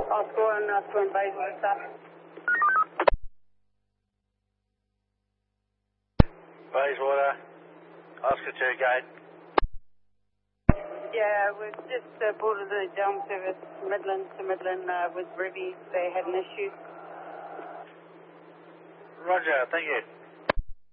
Oscar and Bayswater stuff. Bayswater, Oscar 2 gate. Yeah, we've just boarded the Dome service Midland to Midland with Ruby. They had an issue. Roger, thank you.